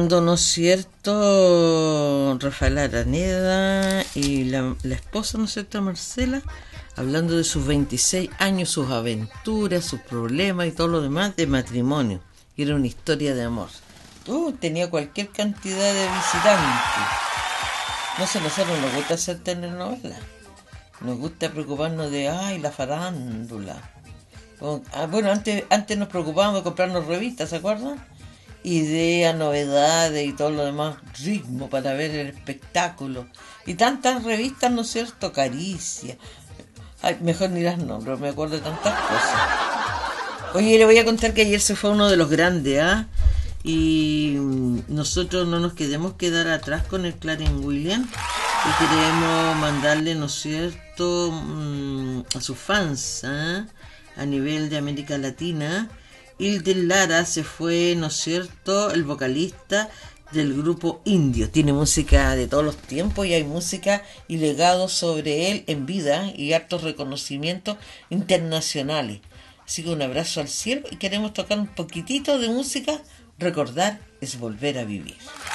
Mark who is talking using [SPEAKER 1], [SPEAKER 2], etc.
[SPEAKER 1] ¿No es cierto? Rafael Araneda y la esposa, ¿no es cierto? Marcela, hablando de sus 26 años, sus aventuras, sus problemas y todo lo demás de matrimonio. Y era una historia de amor. Tenía cualquier cantidad de visitantes. No sé, nosotros nos gusta hacer telenovelas. Nos gusta preocuparnos de, la farándula. Bueno, antes nos preocupábamos de comprarnos revistas, ¿se acuerdan? Ideas, novedades y todo lo demás, ritmo para ver el espectáculo. Y tantas revistas, ¿no es cierto? Caricia. Ay, mejor ni las nombro, me acuerdo de tantas cosas. Oye, le voy a contar que ayer se fue uno de los grandes, ¿ah? Y nosotros no nos queremos quedar atrás con el Clarence Williams y queremos mandarle, ¿no es cierto?, a sus fans, ¿ah?, a nivel de América Latina. Hilden Lara se fue, ¿no es cierto?, el vocalista del grupo Indio. Tiene música de todos los tiempos y hay música y legados sobre él en vida y hartos reconocimientos internacionales. Así que un abrazo al cielo y queremos tocar un poquitito de música. Recordar es volver a vivir.